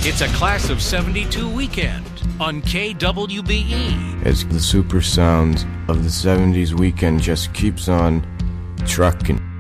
It's a Class of 72 weekend on KWBE. As the super sound of the 70s weekend just keeps on trucking.